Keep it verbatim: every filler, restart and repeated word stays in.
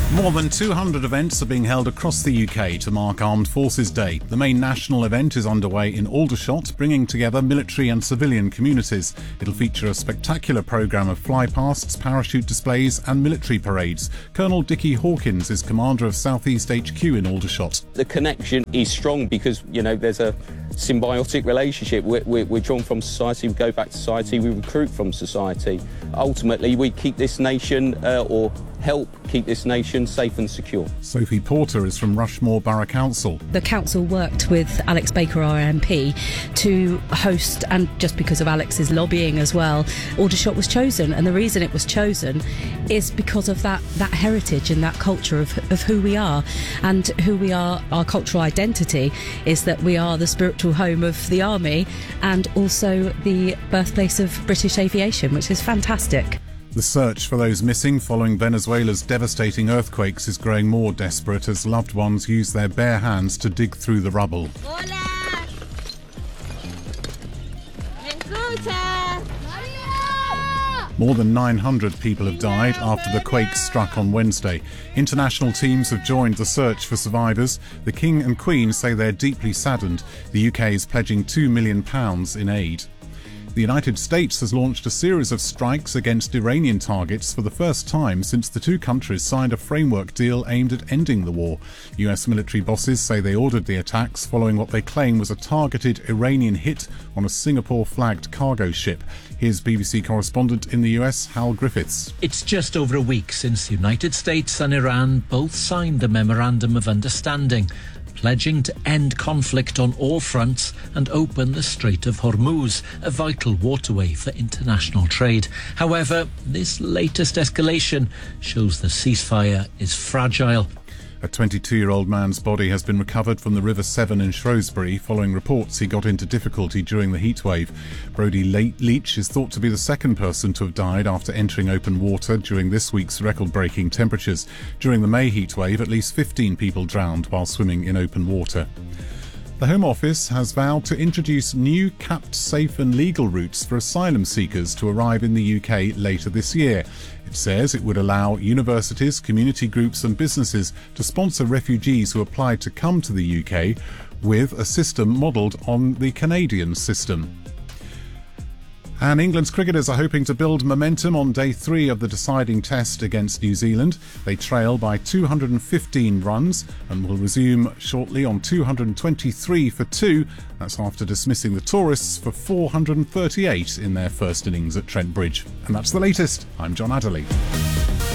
More than two hundred events are being held across the U K to mark Armed Forces Day. The main national event is underway in Aldershot, bringing together military and civilian communities. It'll feature a spectacular programme of flypasts, parachute displays and military parades. Colonel Dickie Hawkins is commander of South East H Q in Aldershot. The connection is strong because, you know, there's a symbiotic relationship. We're, we're, we're drawn from society, we go back to society, we recruit from society. Ultimately, we keep this nation, uh, or help keep this nation safe and secure. Sophie Porter is from Rushmore Borough Council. The council worked with Alex Baker, our M P, to host, and just because of Alex's lobbying as well, Aldershot was chosen. And the reason it was chosen is because of that, that heritage and that culture of, of who we are and who we are. Our cultural identity is that we are the spiritual home of the army and also the birthplace of British aviation, which is fantastic. The search for those missing following Venezuela's devastating earthquakes is growing more desperate as loved ones use their bare hands to dig through the rubble. Hola. ¿Me escucha? More than nine hundred people have died after the quakes struck on Wednesday. International teams have joined the search for survivors. The King and Queen say they're deeply saddened. The U K is pledging two million pounds in aid. The United States has launched a series of strikes against Iranian targets for the first time since the two countries signed a framework deal aimed at ending the war. U S military bosses say they ordered the attacks following what they claim was a targeted Iranian hit on a Singapore-flagged cargo ship. Here's B B C correspondent in the U S, Hal Griffiths. It's just over a week since the United States and Iran both signed the Memorandum of Understanding, pledging to end conflict on all fronts and open the Strait of Hormuz, a vital waterway for international trade. However, this latest escalation shows the ceasefire is fragile. A twenty-two-year-old man's body has been recovered from the River Severn in Shrewsbury following reports he got into difficulty during the heatwave. Brodie Leach is thought to be the second person to have died after entering open water during this week's record-breaking temperatures. During the May heatwave, at least fifteen people drowned while swimming in open water. The Home Office has vowed to introduce new capped, safe and legal routes for asylum seekers to arrive in the U K later this year. It says it would allow universities, community groups and businesses to sponsor refugees who applied to come to the U K with a system modelled on the Canadian system. And England's cricketers are hoping to build momentum on day three of the deciding test against New Zealand. They trail by two hundred fifteen runs and will resume shortly on two hundred twenty-three for two. That's after dismissing the tourists for four hundred thirty-eight in their first innings at Trent Bridge. And that's the latest. I'm John Adderley.